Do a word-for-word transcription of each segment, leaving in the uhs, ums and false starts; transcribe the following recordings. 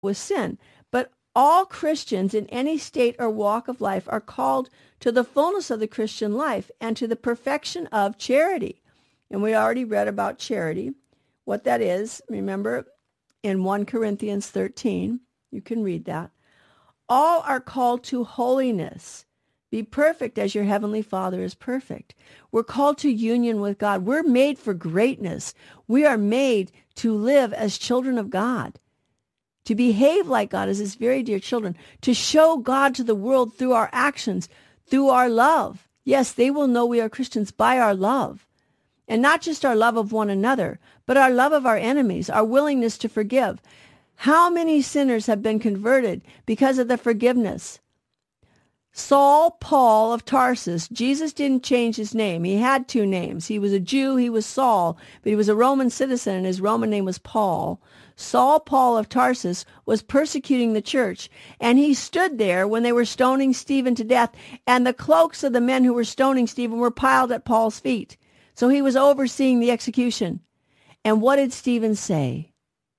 with sin. But all Christians in any state or walk of life are called to the fullness of the Christian life and to the perfection of charity. And we already read about charity, what that is. Remember, in First Corinthians thirteen, you can read that. All are called to holiness. Be perfect as your heavenly Father is perfect. We're called to union with God. We're made for greatness. We are made to live as children of God, to behave like God as his very dear children, to show God to the world through our actions, through our love. Yes, they will know we are Christians by our love. And not just our love of one another, but our love of our enemies, our willingness to forgive. How many sinners have been converted because of the forgiveness? Saul Paul of Tarsus. Jesus didn't change his name. He had two names. He was a Jew, he was Saul, but he was a Roman citizen, and his Roman name was Paul. Saul Paul of Tarsus was persecuting the church, and he stood there when they were stoning Stephen to death, and the cloaks of the men who were stoning Stephen were piled at Paul's feet. So he was overseeing the execution. And what did Stephen say?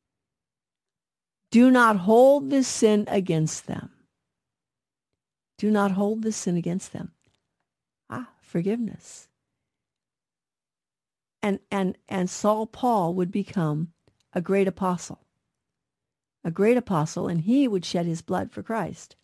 Do not hold this sin against them. Do not hold this sin against them. Ah, forgiveness. And and and Saul Paul would become a great apostle. A great apostle, and he would shed his blood for Christ.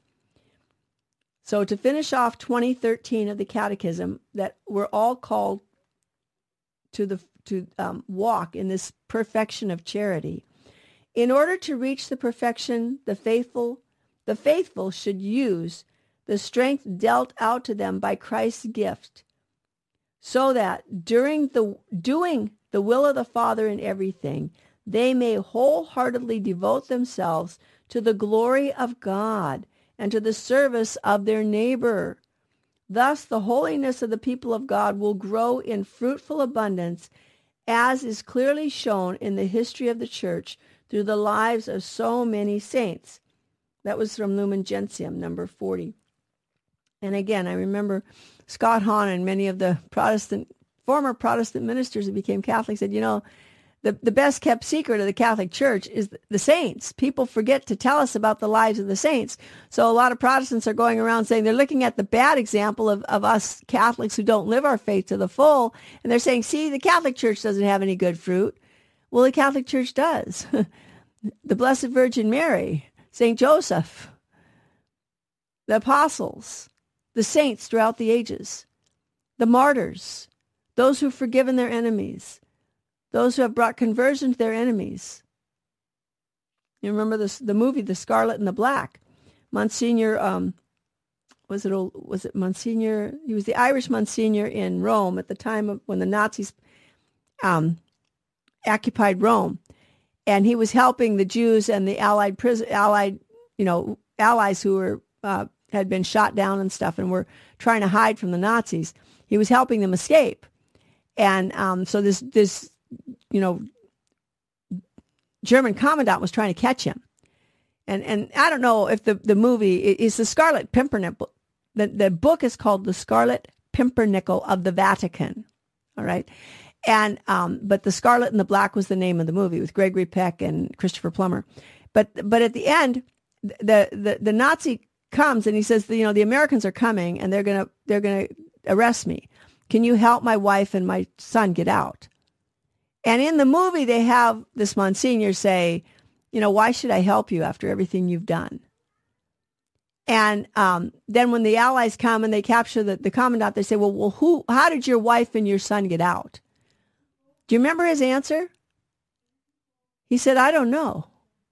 So to finish off twenty thirteen of the Catechism, that we're all called to the to um, walk in this perfection of charity. In order to reach the perfection, the faithful, the faithful should use the strength dealt out to them by Christ's gift, so that during the doing the will of the Father in everything, they may wholeheartedly devote themselves to the glory of God and to the service of their neighbor. Thus, the holiness of the people of God will grow in fruitful abundance, as is clearly shown in the history of the Church through the lives of so many saints. That was from Lumen Gentium, number forty. And again, I remember Scott Hahn and many of the Protestant, former Protestant ministers who became Catholics said, you know, the, the best kept secret of the Catholic Church is the saints. People forget to tell us about the lives of the saints. So a lot of Protestants are going around saying they're looking at the bad example of, of us Catholics who don't live our faith to the full. And they're saying, see, the Catholic Church doesn't have any good fruit. Well, the Catholic Church does. The Blessed Virgin Mary, Saint Joseph, the apostles, the saints throughout the ages, the martyrs, those who've forgiven their enemies, those who have brought conversion to their enemies. You remember this, the movie, The Scarlet and the Black. Monsignor, um, was it was it Monsignor? He was the Irish Monsignor in Rome at the time of when the Nazis um, occupied Rome, and he was helping the Jews and the Allied prison, Allied, you know, allies who were uh, had been shot down and stuff, and were trying to hide from the Nazis. He was helping them escape, and um, so this this you know German commandant was trying to catch him, and and I don't know if the the movie is the Scarlet Pimpernel. The the book is called The Scarlet Pimpernel of the Vatican. All right. And um, but The Scarlet and the Black was the name of the movie with Gregory Peck and Christopher Plummer. But but at the end, the the, the Nazi comes and he says, you know, the Americans are coming and they're gonna they're gonna arrest me. Can you help my wife and my son get out? And in the movie, they have this Monsignor say, you know, why should I help you after everything you've done? And um, then when the Allies come and they capture the, the commandant, they say, well, well, who? How did your wife and your son get out? Do you remember his answer? He said, I don't know.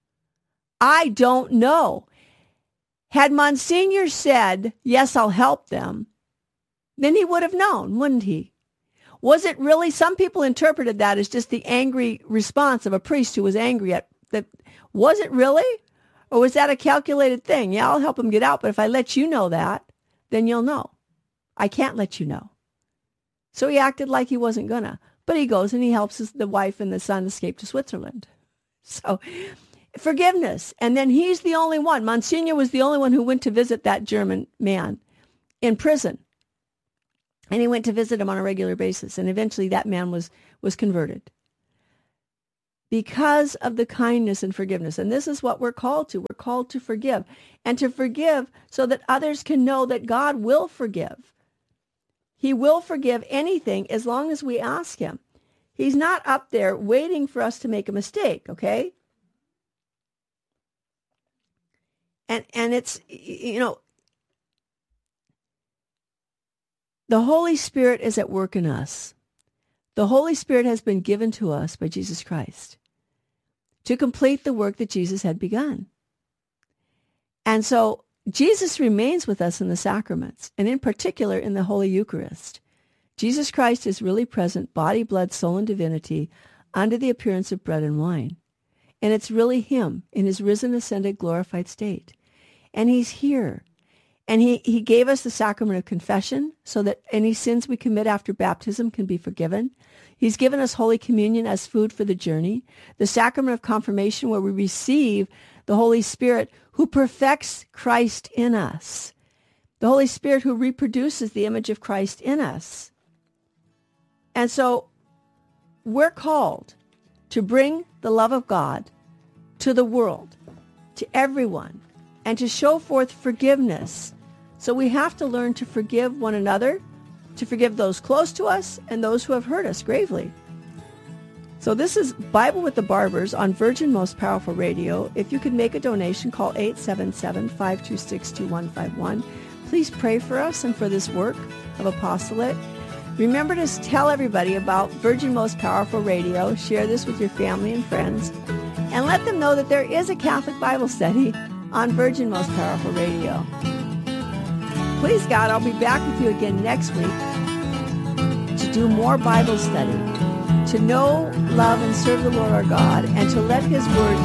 I don't know. Had Monsignor said, yes, I'll help them, then he would have known, wouldn't he? Was it really? Some people interpreted that as just the angry response of a priest who was angry at that. Was it really? Or was that a calculated thing? Yeah, I'll help him get out, but if I let you know that, then you'll know. I can't let you know. So he acted like he wasn't gonna. But he goes and he helps his, the wife and the son escape to Switzerland. So forgiveness. And then he's the only one. Monsignor was the only one who went to visit that German man in prison. And he went to visit him on a regular basis. And eventually that man was, was converted. because of the kindness and forgiveness. And this is what we're called to. We're called to forgive, and to forgive so that others can know that God will forgive. He will forgive anything as long as we ask him. He's not up there waiting for us to make a mistake, okay? And and it's, you know, the Holy Spirit is at work in us. The Holy Spirit has been given to us by Jesus Christ to complete the work that Jesus had begun. And so Jesus remains with us in the sacraments, and in particular in the Holy Eucharist. Jesus Christ is really present, body, blood, soul, and divinity, under the appearance of bread and wine. And it's really him in his risen, ascended, glorified state. And he's here. And he, he gave us the sacrament of confession so that any sins we commit after baptism can be forgiven. He's given us Holy Communion as food for the journey, the sacrament of confirmation where we receive the Holy Spirit who perfects Christ in us, the Holy Spirit who reproduces the image of Christ in us. And so we're called to bring the love of God to the world, to everyone, and to show forth forgiveness. So we have to learn to forgive one another, to forgive those close to us and those who have hurt us gravely. So this is Bible with the Barbers on Virgin Most Powerful Radio. If you could make a donation, call eight seven seven, five two six, two one five one. Please pray for us and for this work of apostolate. Remember to tell everybody about Virgin Most Powerful Radio. Share this with your family and friends. And let them know that there is a Catholic Bible study on Virgin Most Powerful Radio. Please God, I'll be back with you again next week to do more Bible study, to know, love, and serve the Lord our God, and to let his word